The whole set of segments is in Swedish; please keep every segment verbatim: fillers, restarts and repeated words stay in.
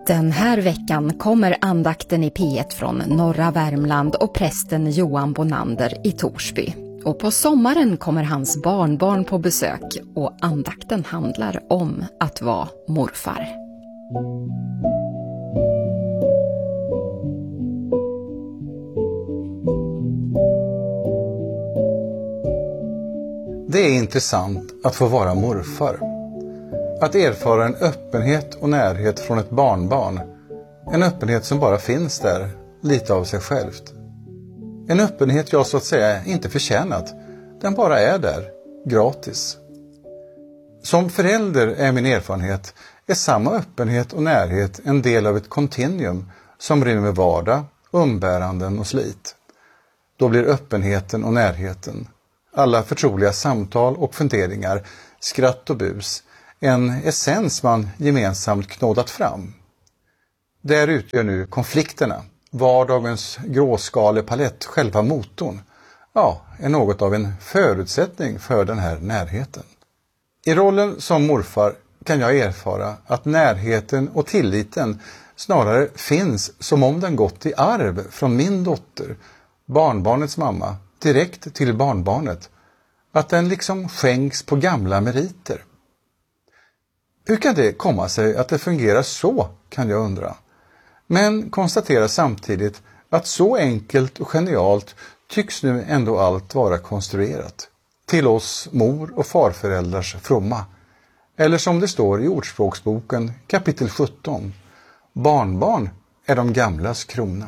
Den här veckan kommer andakten i P ett från norra Värmland och prästen Johan Bonander i Torsby. Och på sommaren kommer hans barnbarn på besök och andakten handlar om att vara morfar. Det är intressant att få vara morfar. Att erfara en öppenhet och närhet från ett barnbarn. En öppenhet som bara finns där, lite av sig självt. En öppenhet jag så att säga inte förtjänat. Den bara är där, gratis. Som förälder är min erfarenhet är samma öppenhet och närhet en del av ett kontinuum som rymmer vardag, umbäranden och slit. Då blir öppenheten och närheten, alla förtroliga samtal och funderingar, skratt och bus, en essens man gemensamt knådat fram. Där utgör nu konflikterna, vardagens gråskalepalett, själva motorn. Ja, är något av en förutsättning för den här närheten. I rollen som morfar kan jag erfara att närheten och tilliten snarare finns som om den gått i arv från min dotter, barnbarnets mamma, direkt till barnbarnet. Att den liksom skänks på gamla meriter. Hur kan det komma sig att det fungerar så, kan jag undra. Men konstaterar samtidigt att så enkelt och genialt tycks nu ändå allt vara konstruerat. Till oss mor- och farföräldrars fromma. Eller som det står i Ordspråksboken kapitel sjutton. Barnbarn är de gamlas krona.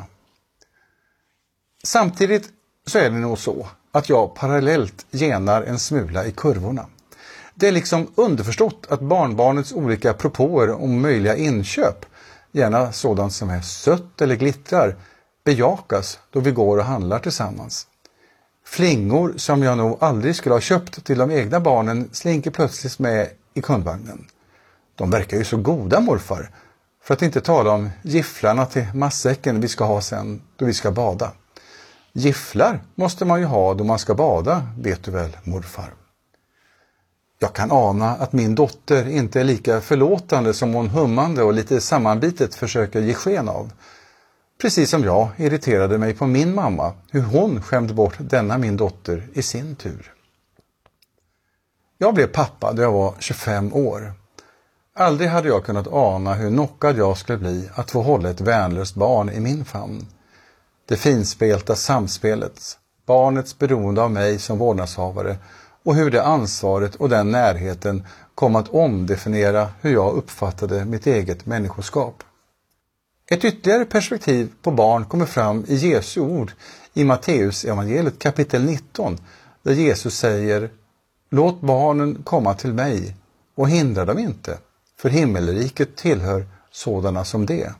Samtidigt så är det nog så att jag parallellt genar en smula i kurvorna. Det är liksom underförstått att barnbarnets olika propåer om möjliga inköp, gärna sådant som är sött eller glittrar, bejakas då vi går och handlar tillsammans. Flingor som jag nog aldrig skulle ha köpt till de egna barnen slinker plötsligt med i kundvagnen. De verkar ju så goda, morfar, för att inte tala om gifflarna till matsäcken vi ska ha sen då vi ska bada. Gifflar måste man ju ha då man ska bada, vet du väl, morfar. Jag kan ana att min dotter inte är lika förlåtande som hon hummande och lite sammanbitet försöker ge sken av. Precis som jag irriterade mig på min mamma, hur hon skämde bort denna min dotter i sin tur. Jag blev pappa då jag var tjugofem år. Aldrig hade jag kunnat ana hur knockad jag skulle bli att få hålla ett vänlöst barn i min famn. Det finspelta samspelet, barnets beroende av mig som vårdnadshavare och hur det ansvaret och den närheten kom att omdefiniera hur jag uppfattade mitt eget människoskap. Ett ytterligare perspektiv på barn kommer fram i Jesu ord i Matteus evangeliet kapitel nitton, där Jesus säger: "Låt barnen komma till mig och hindra dem inte, för himmelriket tillhör sådana som det."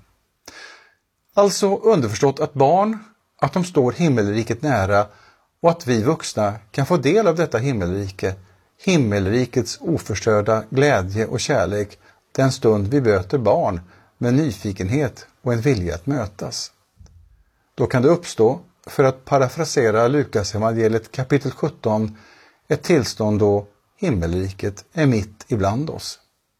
Alltså underförstått att barn, att de står himmelriket nära och att vi vuxna kan få del av detta himmelrike, himmelrikets oförstörda glädje och kärlek den stund vi möter barn med nyfikenhet och en vilja att mötas. Då kan det uppstå, för att parafrasera Lukas evangeliet kapitel sjutton, ett tillstånd då himmelriket är mitt ibland oss.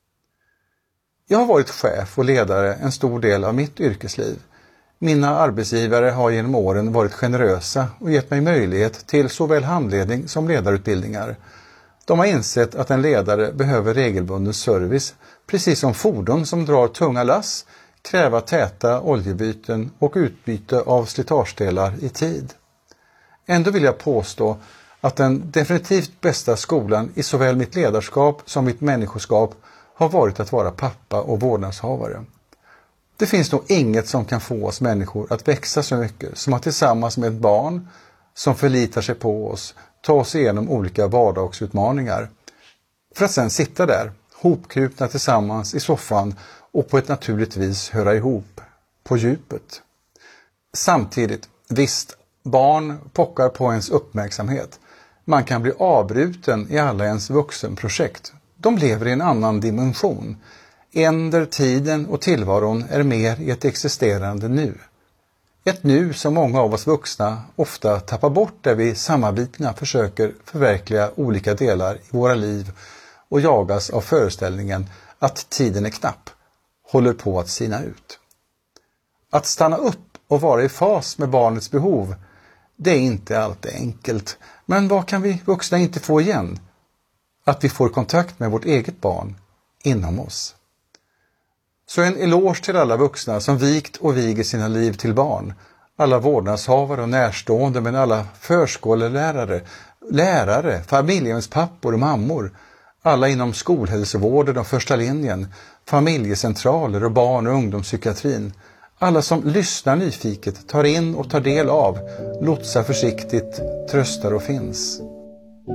Jag har varit chef och ledare en stor del av mitt yrkesliv. Mina arbetsgivare har genom åren varit generösa och gett mig möjlighet till såväl handledning som ledarutbildningar. De har insett att en ledare behöver regelbunden service, precis som fordon som drar tunga lass kräva täta oljebyten och utbyte av slitagedelar i tid. Ändå vill jag påstå att den definitivt bästa skolan i såväl mitt ledarskap som mitt människoskap har varit att vara pappa och vårdnadshavare. Det finns nog inget som kan få oss människor att växa så mycket som att tillsammans med ett barn som förlitar sig på oss ta oss igenom olika vardagsutmaningar för att sedan sitta där, hopkrupna tillsammans i soffan och på ett naturligt vis höra ihop på djupet. Samtidigt, visst, barn pockar på ens uppmärksamhet. Man kan bli avbruten i alla ens vuxenprojekt. De lever i en annan dimension. En där tiden och tillvaron är mer i ett existerande nu. Ett nu som många av oss vuxna ofta tappar bort där vi sammanbitna försöker förverkliga olika delar i våra liv och jagas av föreställningen att tiden är knapp. håller på att sina ut. Att stanna upp och vara i fas med barnets behov, det är inte alltid enkelt. Men vad kan vi vuxna inte få igen? Att vi får kontakt med vårt eget barn inom oss. Så en eloge till alla vuxna som vikt och viger sina liv till barn. Alla vårdnadshavare och närstående, men alla förskolelärare, lärare, familjehemspappor och mammor. Alla inom skolhälsovården och första linjen, familjecentraler och barn- och ungdomspsykiatrin. Alla som lyssnar nyfiket, tar in och tar del av, lotsar försiktigt, tröstar och finns.